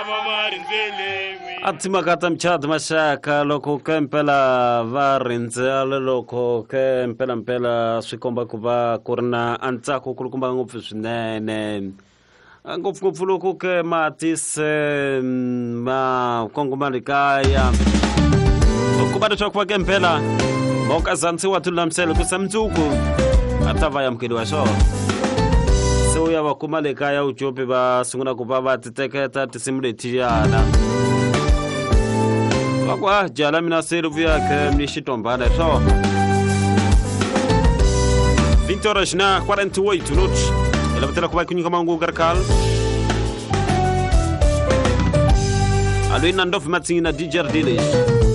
Atima kata mchad mashaka loko kempela varinzele loko kempela mpela swikomba kuva kurna antsako kulukumba ngopfu swinene ngopfu loko ke matise ma kongomani kaya kuba leswaku va kempela mokazansi wa tulamsele kusamtsuku atava ya mkedi sho so ya vakuma le kaya ujopi va sungula ku va titeketa tisimuletiana Kwa jala mina Silvia ke mnishitombana so 20 horas na 48 minutos ela batela kubai kunyika mangu garkal Aluina ndof matsina DJ Dilis